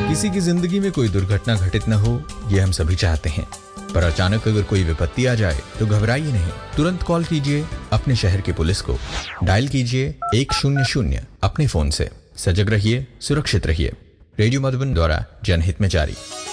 किसी की जिंदगी में कोई दुर्घटना घटित न हो, ये हम सभी चाहते हैं। पर अचानक अगर कोई विपत्ति आ जाए तो घबराइए नहीं, तुरंत कॉल कीजिए अपने शहर की पुलिस को। डायल कीजिए 100 अपने फोन से। सजग रहिए, सुरक्षित रहिए। रेडियो मधुबन द्वारा जनहित में जारी।